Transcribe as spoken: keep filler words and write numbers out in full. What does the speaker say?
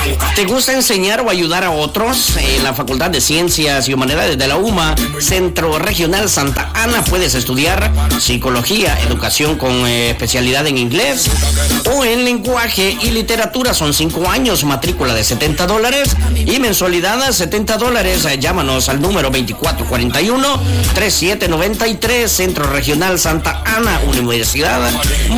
¿Te gusta enseñar o ayudar a otros? En la Facultad de Ciencias y Humanidades de la U M A, Centro Regional Santa Ana, puedes estudiar psicología, educación con eh, especialidad en inglés o en lenguaje y literatura. Son cinco años, matrícula de setenta dólares y mensualidad de setenta dólares. Eh, llámanos al número veinticuatro cuarenta y uno, treinta y siete noventa y tres, Centro Regional Santa Ana, Universidad